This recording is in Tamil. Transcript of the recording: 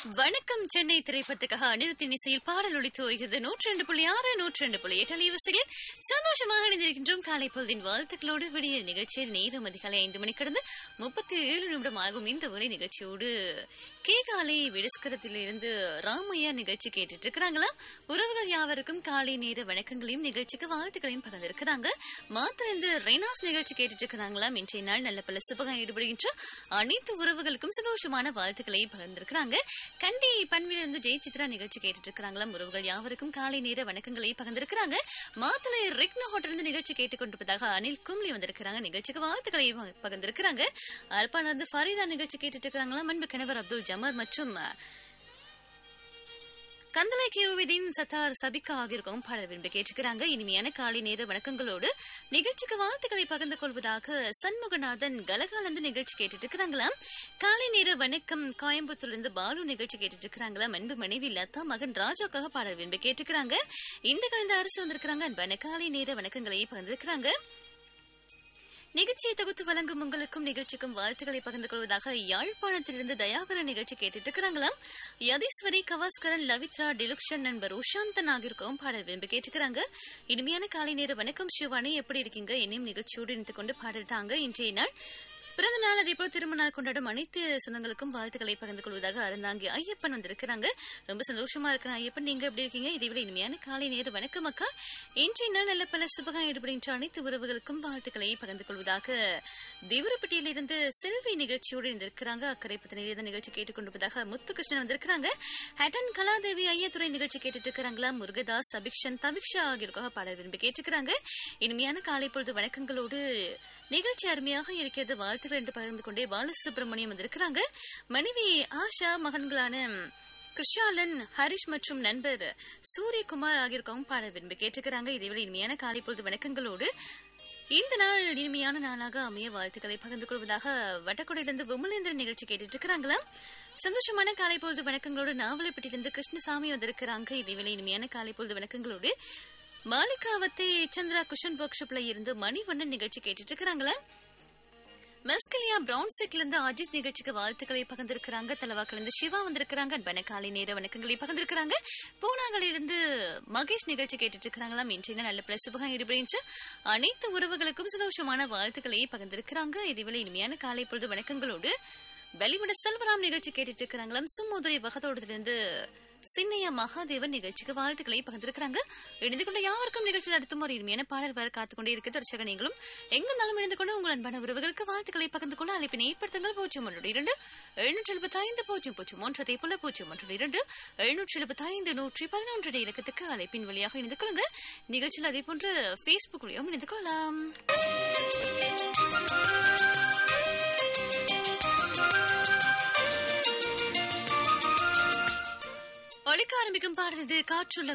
வணக்கம் சென்னை திரைப்படத்துக்காக அனிருத்தின் இசையில் பாடல் ஒலித்து வருகிறது 102.6 102.8 அலைவரிசையில் சந்தோஷமாக இணைந்திருக்கின்றோம். காலை பொழுதின் வாழ்த்துக்களோடு விடியல் நிகழ்ச்சியில் நேரம் அதிகாலை 5 மணி கடந்து 37 நிமிடம் ஆகும். இந்த ஒரே நிகழ்ச்சியோடு கேகாலை விடுஸ்கரத்திலிருந்து ராமையா நிகழ்ச்சி கேட்டுட்டு இருக்கிறாங்களா? உறவுகள் யாவருக்கும் காலை நேர வணக்கங்களையும் நிகழ்ச்சிக்கு வாழ்த்துக்களையும் பகிர்ந்திருக்கிறாங்க. மாத்திலிருந்து ரெனாஸ் நிகழ்ச்சி கேட்டுட்டு இருக்கிறாங்களா? இன்றைய நாள் நல்ல பல சுபகம் ஈடுபடுகின்ற அனைத்து உறவுகளுக்கும் சந்தோஷமான வாழ்த்துக்களை பகிர்ந்திருக்கிறாங்க. கண்டி பண்பிலிருந்து ஜெயசித்ரா நிகழ்ச்சி கேட்டுட்டு இருக்கிறாங்களா? உறவுகள் யாவருக்கும் காலை நேர வணக்கங்களை பகிர்ந்திருக்கிறாங்க. மாத்தலை ரெக்னோ ஹோட்டல் நிகழ்ச்சி கேட்டுக்கொண்டிருப்பதாக அனில் கும்லி வந்திருக்கிறாங்க. நிகழ்ச்சிக்கு வாழ்த்துக்களை பகிர்ந்திருக்கிறாங்க. அர்ப்பானந்து ஃபரீதா நிகழ்ச்சி கேட்டுட்டு இருக்கிறாங்களா? அன்பு கணவர் அப்துல் ஜமர் மற்றும் கந்தலை கேவிதின் சத்தார் சபிகா ஆகியோருக்கும் பாடல் விரும்பி கேட்டுக்கிறாங்க. இனிமையான காலை நேர வணக்கங்களோடு நிகழ்ச்சிக்கு வாழ்த்துக்களை பகிர்ந்து கொள்வதாக சண்முகநாதன் கலகாலந்து நிகழ்ச்சி கேட்டுட்டு இருக்கிறாங்களாம். காலை நேர வணக்கம் கோயம்புத்தூர்ல பாலு நிகழ்ச்சி கேட்டுட்டு இருக்கிறாங்களா? அன்பு மனைவி லதா மகன் ராஜாக்காக பாடல் விரும்பி கேட்டுக்கிறாங்க. இந்த கலந்த அரசு வந்திருக்கிறாங்க. அன்பான காலை நேர வணக்கங்களை பகிர்ந்திருக்கிறாங்க. நிகழ்ச்சியை தொகுத்து வழங்கும் உங்களுக்கும் நிகழ்ச்சிக்கும் வாழ்த்துக்களை பகிர்ந்து கொள்வதாக யாழ்ப்பாணத்திலிருந்து தயாகரன் நிகழ்ச்சி கேட்டுட்டு இருக்கிறாங்களாம். யதீஸ்வரி கவாஸ்கரன் லவித்ரா டிலுக்ஷன் நண்பர் உஷாந்தன் ஆகியோருக்கும் பாடல் விரும்பி கேட்டுக்கிறாங்க. இனிமையான காலை நேர வணக்கம் சிவானி, எப்படி இருக்கீங்க? என்னையும் நிகழ்ச்சியோடு இணைத்துக் கொண்டு பாடல் தாங்க. இன்றைய நாள் பிறந்த நாள், அதே போல் திருமண நாள் கொண்டாடும் அனைத்து சொந்தங்களுக்கும் வாழ்த்துக்களை பகிர்ந்து கொள்வதாக அறந்தாங்கி ஐயப்பன் வந்திருக்கிறாங்க. ரொம்ப சந்தோஷமா இருக்கிற ஐயப்பன், நீங்க எப்படி இருக்கீங்க? இதேவிட இனிமையான காலை நேர வணக்கம் அக்கா. இன்றைய நாள் நல்ல பல சுபகம் ஈடுபடுகின்ற அனைத்து உறவுகளுக்கும் வாழ்த்துக்களை பகிர்ந்து கொள்வதாக திவரப்பட்டியிலிருந்து செல்வி நிகழ்ச்சியோடு இருந்திருக்கிறாங்க. அக்கறை பத்தின நிகழ்ச்சி கேட்டுக்கொண்டிருப்பதாக முத்துகிருஷ்ணன் வந்திருக்கிறாங்க. ஹட்டன் கலாதேவி ஐயத்துறை நிகழ்ச்சி கேட்டுட்டு இருக்கிறாங்களா? முருகதாஸ் அபிக்ஷன் தபிக்ஷா ஆகியோருக்காக பாடல் விரும்பி கேட்டுக்கிறாங்க. இனிமையான காலை பொழுது வணக்கங்களோடு நிகழ்ச்சி அருமையாக இருக்கிறது, வாழ்த்துக்கள் என்று பகிர்ந்து கொண்டே பாலசுப்ரமணியம் வந்திருக்கிறாங்க. மனைவி ஆஷா, மகன்களான கிருஷாலன், ஹரிஷ் மற்றும் நண்பர் சூரியகுமார் ஆகியோருக்கும் பாடல் விரும்பி கேட்டுக்கிறாங்க. இதேவேளை இனிமையான காலை பொழுது வணக்கங்களோடு இந்த நாள் இனிமையான நாளாக அமைய வாழ்த்துக்களை பகிர்ந்து கொள்வதாக வட்டக்குடையிலிருந்து விமலேந்திரன் நிகழ்ச்சி கேட்டுட்டு இருக்கிறாங்களா? சந்தோஷமான காலை பொழுது வணக்கங்களோடு நாவலப்பட்டியிலிருந்து கிருஷ்ணசாமி வந்திருக்கிறாங்க. இதேவேளை இனிமையான காலை பொழுது வணக்கங்களோடு மாலிகாவத்தை சந்திரா குஷன் ஒர்க் ஷாப்ல இருந்து மணிவண்ணன் நிகழ்ச்சி கேட்டுட்டு இருக்கிறாங்களா? மஸ்கலியா பிரவுன் செட்ல இருந்து அஜித் நிகழ்ச்சிக்கு வாழ்த்துக்களை பகிர்ந்திருக்கிறாங்க. தலவாக்கில இருந்து சிவா வந்திருக்கிறாங்க. அன்பான காலை நேர வணக்கங்களை பகிர்ந்திருக்கிறாங்க. பூனாங்கல இருந்து மகேஷ் நிகழ்ச்சி கேட்டுட்டு இருக்கிறாங்களாம். இன்றைய நல்ல பிளஸ் சுபகம் ஈடுபடுகின்ற அனைத்து உறவுகளுக்கும் சந்தோஷமான வாழ்த்துக்களை பகிர்ந்திருக்கிறாங்க. இதேவேளை இனிமையான காலை பொழுது வணக்கங்களோடு வெளிவிட செல்வராம் நிகழ்ச்சி கேட்டுட்டு இருக்கிறாங்களாம். சும்மோதுரை வகதோடத்திலிருந்து சின்னையா மகாதேவன் நிகழ்ச்சிக்கு வாழ்த்துக்களை பகிர்ந்திருக்கிறாங்க. இணைந்து கொண்ட யாருக்கும் நிகழ்ச்சியில் அடுத்தும் ஒரு இனிமையான பாடல் வர காத்துக்கொண்டே இருக்கிறது. தொடர்ச்சியாக நீங்களும் எங்கிருந்தாலும் இணைந்து கொண்டு உங்கள் அன்பான உறவுகளுக்கு வாழ்த்துக்களை பகிர்ந்து கொள்ள அழைப்பினை ஏற்படுத்துங்கள். 012 775 003 அதே போல 012 775 111 இலக்கத்துக்கு அழைப்பின் வழியாக இணைந்து கொள்ளுங்க. நிகழ்ச்சியில் அதே போன்று பேஸ்புக் வழியாகவும் இணைந்து கொள்ளலாம். ஒலிக்க ஆரம்பிக்கும் பாடல் இது காற்றுள்ள